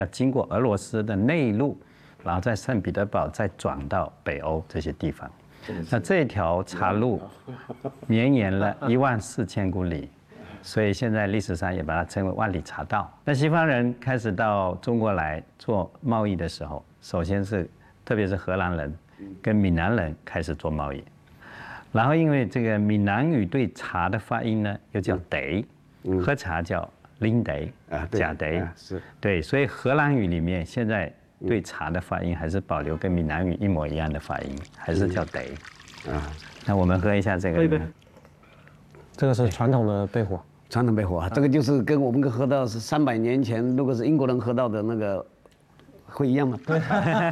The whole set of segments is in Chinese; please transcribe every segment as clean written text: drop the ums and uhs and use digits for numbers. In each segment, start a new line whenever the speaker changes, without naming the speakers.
经过俄罗斯的内陆，然后在圣彼得堡再转到北欧这些地方。那这条茶路绵延了14000公里，所以现在历史上也把它称为万里茶道。那西方人开始到中国来做贸易的时候，首先是特别是荷兰人跟闽南人开始做贸易，然后因为这个闽南语对茶的发音呢又叫得，喝茶叫拎得假得，
是
对，所以荷兰语里面现在对茶的发音还是保留跟闽南语一模一样的发音，还是叫得。那我们喝一下这个。
喝一杯。这个是传统的焙火。
传统焙火，这个就是跟我们喝到是300年前，如果是英国人喝到的那个，会一样吗？对。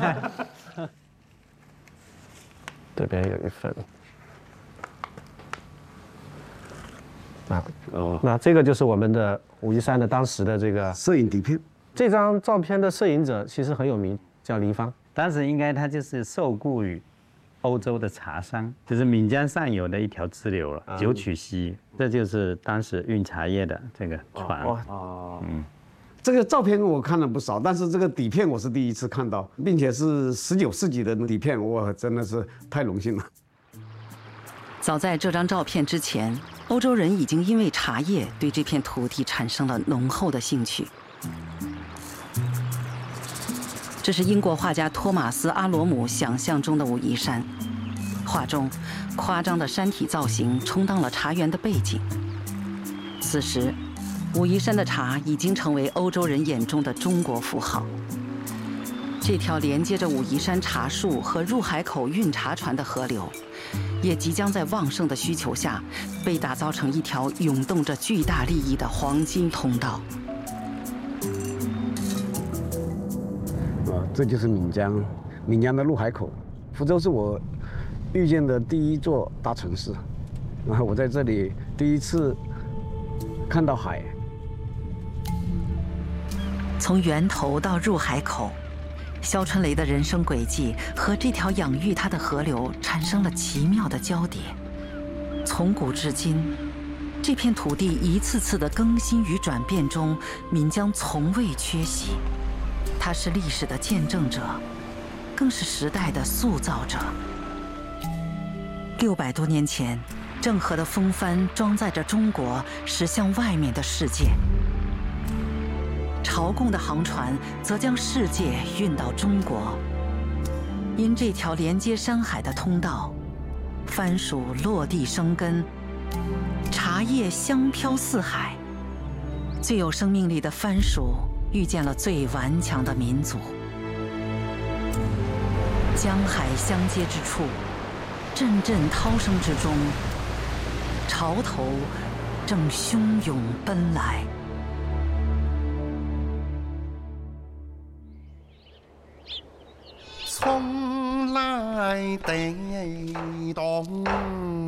这边有一份。那这个就是我们的武夷山的当时的这个
摄影底片。
这张照片的摄影者其实很有名，叫黎芳。
当时应该他就是受雇于欧洲的茶商，就是岷江上游的一条支流了，九曲溪，这就是当时运茶叶的这个船。
这个照片我看了不少，但是这个底片我是第一次看到，并且是19世纪的底片，我真的是太荣幸了。
早在这张照片之前，欧洲人已经因为茶叶对这片土地产生了浓厚的兴趣。这是英国画家托马斯·阿罗姆想象中的武夷山，画中夸张的山体造型充当了茶园的背景。此时，武夷山的茶已经成为欧洲人眼中的中国符号。这条连接着武夷山茶树和入海口运茶船的河流，也即将在旺盛的需求下，被打造成一条涌动着巨大利益的黄金通道。
这就是岷江，岷江的入海口。福州是我遇见的第一座大城市，然后我在这里第一次看到海。
从源头到入海口，肖春雷的人生轨迹和这条养育他的河流产生了奇妙的交叠。从古至今，这片土地一次次的更新与转变中，岷江从未缺席。它是历史的见证者，更是时代的塑造者。600多年前，郑和的风帆装载着中国驶向外面的世界，朝贡的航船则将世界运到中国。因这条连接山海的通道，番薯落地生根，茶叶香飘四海。最有生命力的番薯遇见了最顽强的民族。江海相接之处，阵阵涛声之中，潮头正汹涌奔来。
从来地动